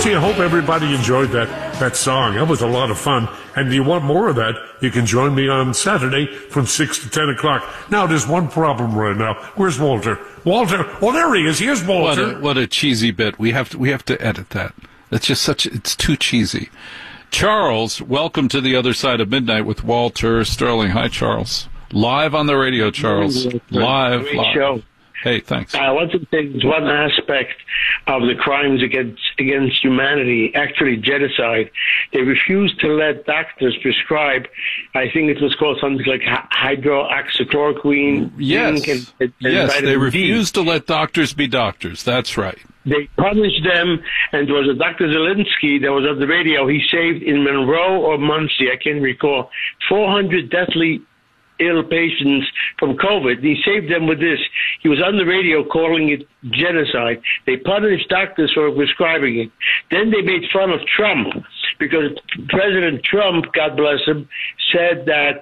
Gee, I hope everybody enjoyed that song. That was a lot of fun. And you want more of that, you can join me on Saturday from 6 to 10 o'clock. Now, there's one problem right now. Where's Walter? Walter! Oh, there he is. Here's Walter. What a cheesy bit. We have to edit that. It's just it's too cheesy. Charles, welcome to the other side of midnight with Walter Sterling. Hi, Charles. Live on the radio, Charles. Live. Show. Hey, thanks. I want to say there's one aspect of the crimes against humanity, actually genocide. They refused to let doctors prescribe, I think it was called something like hydroxychloroquine. Yes, yes, they refused to let doctors be doctors. That's right. They punished them, and there was a Dr. Zelinsky that was on the radio. He saved in Monroe or Muncie, I can't recall, 400 deathly ill patients from COVID. He saved them with this. He was on the radio calling it genocide. They punished doctors for prescribing it. Then they made fun of Trump because President Trump, God bless him, said that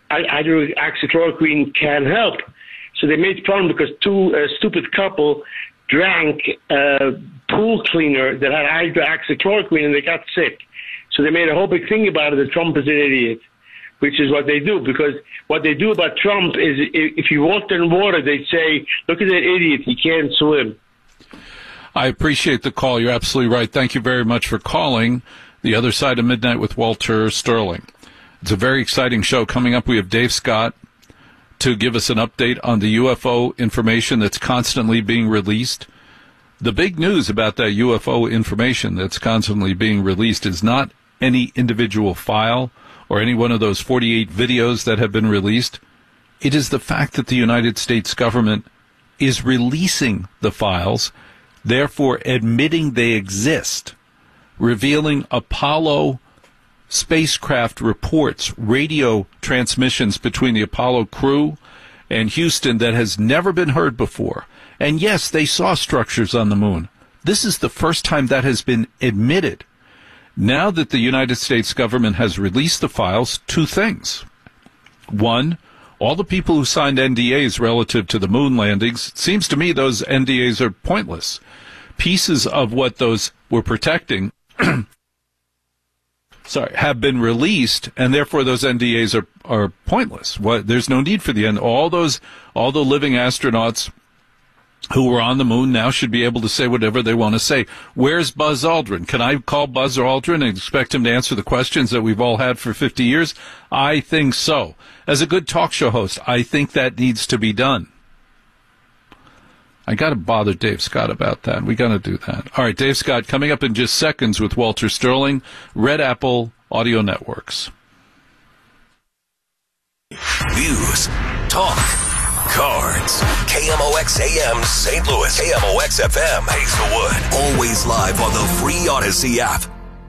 hydroxychloroquine can help. So they made fun because a stupid couple drank a pool cleaner that had hydroxychloroquine and they got sick. So they made a whole big thing about it that Trump is an idiot, which is what they do, because what they do about Trump is if you walked in water, they'd say, look at that idiot, he can't swim. I appreciate the call. You're absolutely right. Thank you very much for calling The Other Side of Midnight with Walter Sterling. It's a very exciting show. Coming up, we have Dave Scott to give us an update on the UFO information that's constantly being released. The big news about that UFO information that's constantly being released is not any individual file or any one of those 48 videos that have been released. It is the fact that the United States government is releasing the files, therefore admitting they exist, revealing Apollo spacecraft reports, radio transmissions between the Apollo crew and Houston that has never been heard before. And yes, they saw structures on the moon. This is the first time that has been admitted. Now that the United States government has released the files, two things. One, all the people who signed NDAs relative to the moon landings, it seems to me those NDAs are pointless. Pieces of what those were protecting have been released, and therefore those NDAs are pointless. There's no need for the end. All the living astronauts who were on the moon now should be able to say whatever they want to say. Where's Buzz Aldrin? Can I call Buzz Aldrin and expect him to answer the questions that we've all had for 50 years? I think so. As a good talk show host, I think that needs to be done. I got to bother Dave Scott about that. We got to do that. All right, Dave Scott coming up in just seconds with Walter Sterling, Red Apple Audio Networks. News, talk, cards. KMOX AM St. Louis, KMOX FM Hazelwood. Always live on the free Odyssey app.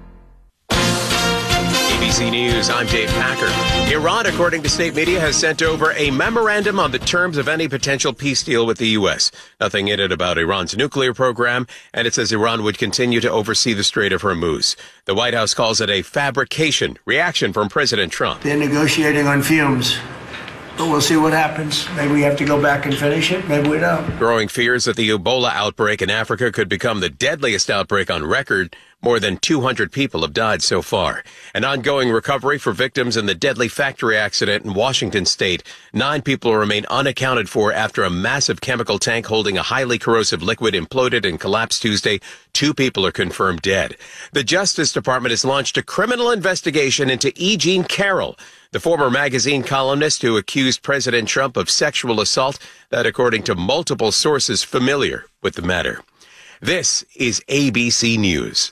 ABC News, I'm Dave Packer. Iran, according to state media, has sent over a memorandum on the terms of any potential peace deal with the U.S. Nothing in it about Iran's nuclear program, and it says Iran would continue to oversee the Strait of Hormuz. The White House calls it a fabrication reaction from President Trump. They're negotiating on fumes. But we'll see what happens. Maybe we have to go back and finish it. Maybe we don't. Growing fears that the Ebola outbreak in Africa could become the deadliest outbreak on record. More than 200 people have died so far. An ongoing recovery for victims in the deadly factory accident in Washington state. 9 people remain unaccounted for after a massive chemical tank holding a highly corrosive liquid imploded and collapsed Tuesday. 2 people are confirmed dead. The Justice Department has launched a criminal investigation into E. Jean Carroll, the former magazine columnist who accused President Trump of sexual assault, that according to multiple sources familiar with the matter. This is ABC News.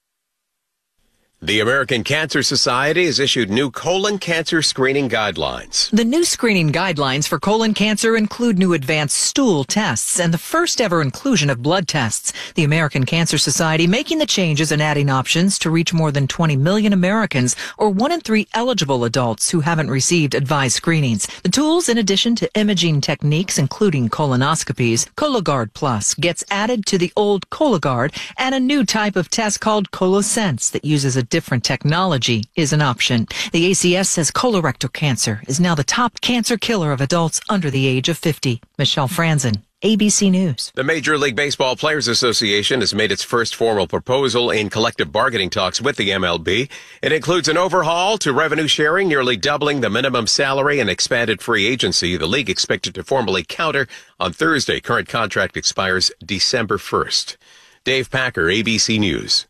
The American Cancer Society has issued new colon cancer screening guidelines. The new screening guidelines for colon cancer include new advanced stool tests and the first ever inclusion of blood tests. The American Cancer Society making the changes and adding options to reach more than 20 million Americans, or 1 in 3 eligible adults who haven't received advised screenings. The tools, in addition to imaging techniques, including colonoscopies, Cologuard Plus gets added to the old Cologuard, and a new type of test called ColoSense that uses a different technology is an option. The ACS says colorectal cancer is now the top cancer killer of adults under the age of 50. Michelle Franzen, ABC News. The Major League Baseball Players Association has made its first formal proposal in collective bargaining talks with the MLB. It includes an overhaul to revenue sharing, nearly doubling the minimum salary, and expanded free agency. The league expected to formally counter on Thursday. Current contract expires December 1st. Dave Packer, ABC News.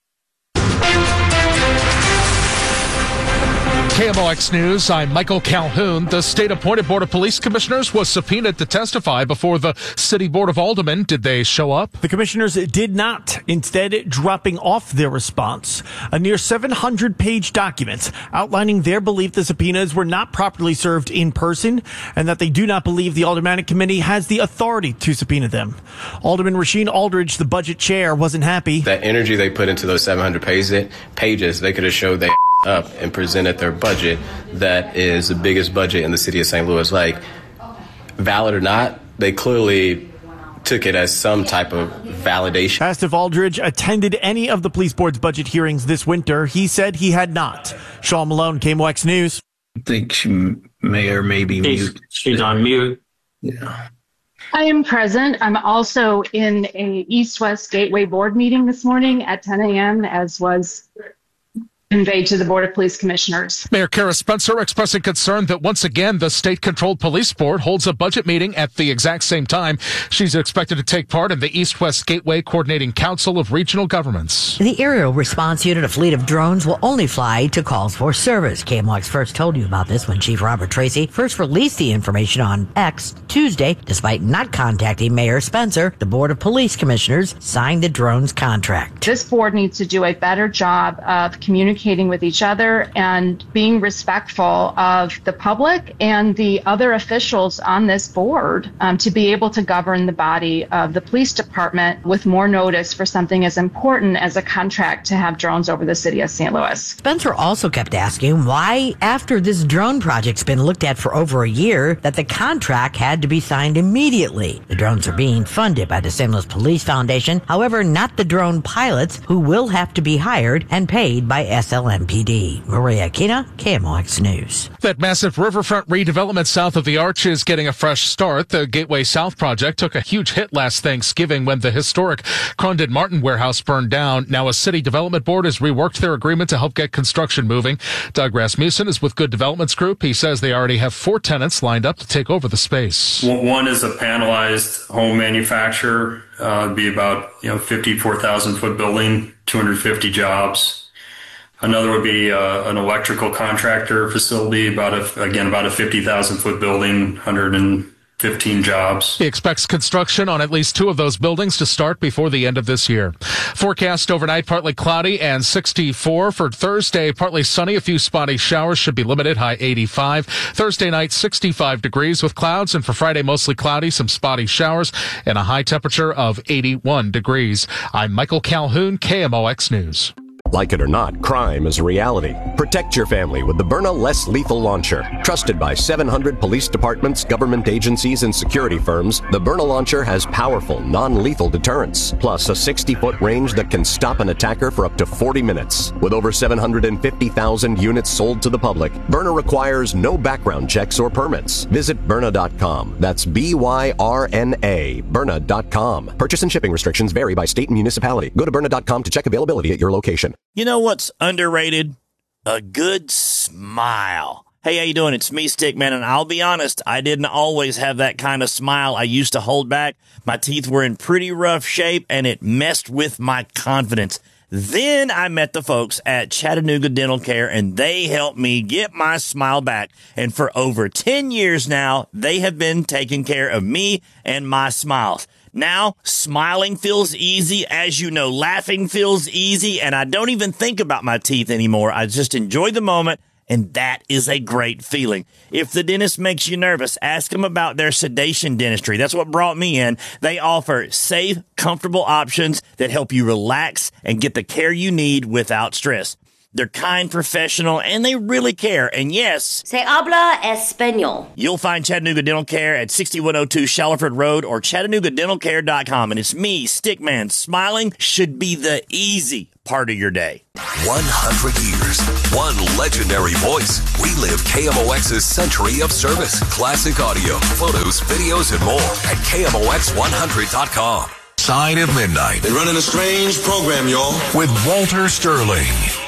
KMOX News, I'm Michael Calhoun. The state-appointed Board of Police Commissioners was subpoenaed to testify before the City Board of Aldermen. Did they show up? The commissioners did not, instead dropping off their response. A near 700-page document outlining their belief the subpoenas were not properly served in person and that they do not believe the Aldermanic Committee has the authority to subpoena them. Alderman Rasheen Aldridge, the budget chair, wasn't happy. That energy they put into those 700 pages, they could have showed they up and presented their budget that is the biggest budget in the city of St. Louis. Like, valid or not, they clearly took it as some type of validation. Asked if Aldridge attended any of the police board's budget hearings this winter, he said he had not. Sean Malone, KMOX News. I think she may or may be mute. She's on mute. Yeah. I am present. I'm also in a East-West Gateway board meeting this morning at 10 a.m., as was conveyed to the Board of Police Commissioners. Mayor Kara Spencer expressing concern that once again the state-controlled police board holds a budget meeting at the exact same time. She's expected to take part in the East-West Gateway Coordinating Council of Regional Governments. The Aerial Response Unit, a fleet of drones, will only fly to calls for service. KMOX first told you about this when Chief Robert Tracy first released the information on X Tuesday. Despite not contacting Mayor Spencer, the Board of Police Commissioners signed the drones contract. This board needs to do a better job of communicating with each other and being respectful of the public and the other officials on this board to be able to govern the body of the police department with more notice for something as important as a contract to have drones over the city of St. Louis. Spencer also kept asking why, after this drone project's been looked at for over a year, that the contract had to be signed immediately. The drones are being funded by the St. Louis Police Foundation, however, not the drone pilots, who will have to be hired and paid by SLMPD. Maria Aquina, KMOX News. That massive riverfront redevelopment south of the Arch is getting a fresh start. The Gateway South project took a huge hit last Thanksgiving when the historic Crondon Martin warehouse burned down. Now a city development board has reworked their agreement to help get construction moving. Doug Rasmussen is with Good Developments Group. He says they already have 4 tenants lined up to take over the space. One is a panelized home manufacturer. It'd be about 54,000 foot building, 250 jobs. Another would be an electrical contractor facility, about a 50,000 foot building, 115 jobs. He expects construction on at least 2 of those buildings to start before the end of this year. Forecast overnight, partly cloudy and 64. For Thursday, partly sunny. A few spotty showers should be limited, high 85. Thursday night, 65 degrees with clouds. And for Friday, mostly cloudy, some spotty showers, and a high temperature of 81 degrees. I'm Michael Calhoun, KMOX News. Like it or not, crime is a reality. Protect your family with the Byrna Less Lethal Launcher. Trusted by 700 police departments, government agencies, and security firms, the Byrna Launcher has powerful, non-lethal deterrence, plus a 60-foot range that can stop an attacker for up to 40 minutes. With over 750,000 units sold to the public, Byrna requires no background checks or permits. Visit Byrna.com. That's B-Y-R-N-A, Byrna.com. Purchase and shipping restrictions vary by state and municipality. Go to Byrna.com to check availability at your location. You know what's underrated? A good smile. Hey, how you doing? It's me, Stickman, and I'll be honest, I didn't always have that kind of smile. I used to hold back. My teeth were in pretty rough shape, and it messed with my confidence. Then I met the folks at Chattanooga Dental Care, and they helped me get my smile back. And for over 10 years now, they have been taking care of me and my smiles. Now, smiling feels easy. As you know, laughing feels easy, and I don't even think about my teeth anymore. I just enjoy the moment, and that is a great feeling. If the dentist makes you nervous, ask them about their sedation dentistry. That's what brought me in. They offer safe, comfortable options that help you relax and get the care you need without stress. They're kind, professional, and they really care. And yes, se habla español. You'll find Chattanooga Dental Care at 6102 Shallowford Road or ChattanoogaDentalCare.com. And it's me, Stickman. Smiling should be the easy part of your day. 100 years, one legendary voice. Relive KMOX's century of service, classic audio, photos, videos, and more at KMOX100.com. Sign of Midnight. They're running a strange program, y'all. With Walter Sterling.